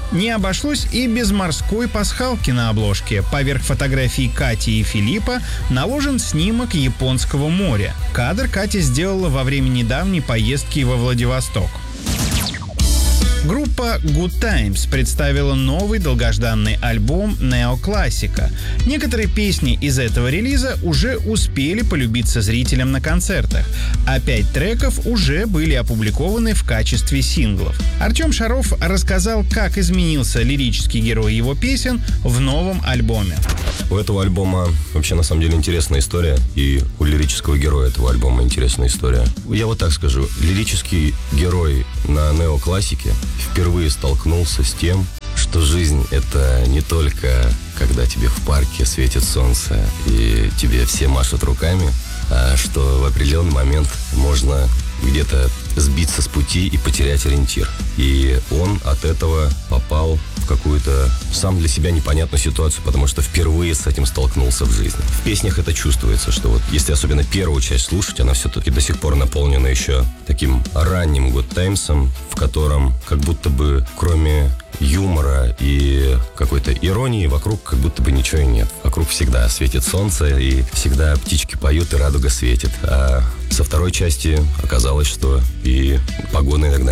Не обошлось и без морской пасхалки на обложке. Поверх фотографий Кати и Филиппа наложен снимок японского моря. Кадр Катя сделала во время недавней поездки во Владивосток. Группа Good Times представила новый долгожданный альбом неоклассика. Некоторые песни из этого релиза уже успели полюбиться зрителям на концертах, а 5 треков уже были опубликованы в качестве синглов. Артем Шаров рассказал, как изменился лирический герой его песен в новом альбоме. У этого альбома вообще на самом деле интересная история, и у лирического героя этого альбома интересная история. Я вот так скажу, лирический герой на неоклассике впервые столкнулся с тем, что жизнь — это не только когда тебе в парке светит солнце и тебе все машут руками, а что в определенный момент можно где-то сбиться с пути и потерять ориентир. И он от этого попал в какую-то сам для себя непонятную ситуацию, потому что впервые с этим столкнулся в жизни. В песнях это чувствуется, что вот если особенно первую часть слушать, она все-таки до сих пор наполнена еще таким ранним Good Times'ом, в котором как будто бы кроме юмора и какой-то иронии вокруг как будто бы ничего и нет. Вокруг всегда светит солнце, и всегда птички поют, и радуга светит. А со второй части оказалось, что и погода иногда